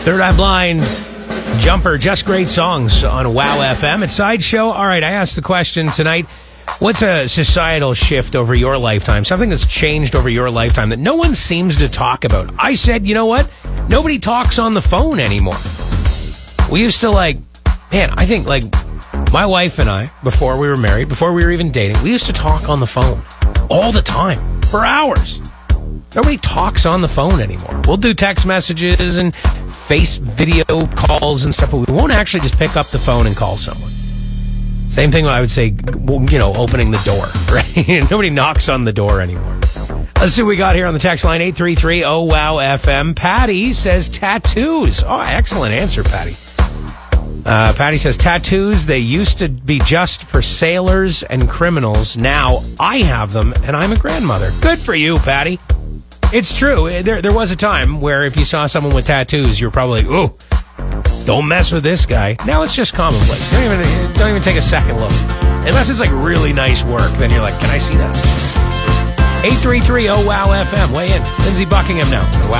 Third Eye Blind, Jumper, just great songs on WOW FM. It's Sideshow. All right, I asked the question tonight, what's a societal shift over your lifetime? Something that's changed over your lifetime that no one seems to talk about. I said, you know what? Nobody talks on the phone anymore. We used to I think my wife and I, before we were married, before we were even dating, we used to talk on the phone all the time for hours. Nobody talks on the phone anymore. We'll do text messages and face video calls and stuff, but we won't actually just pick up the phone and call someone. Same thing I would say, opening the door, right? Nobody knocks on the door anymore. Let's see what we got here on the text line, 833-OWOW-FM. Patty says tattoos. Oh, excellent answer, Patty. Patty says tattoos, they used to be just for sailors and criminals. Now I have them, and I'm a grandmother. Good for you, Patty. It's true. There was a time where if you saw someone with tattoos, you were probably like, ooh, don't mess with this guy. Now it's just commonplace. Don't even take a second look. Unless it's really nice work, then you're like, can I see that? 833-OWOW-FM. Weigh in. Lindsey Buckingham now. Wow.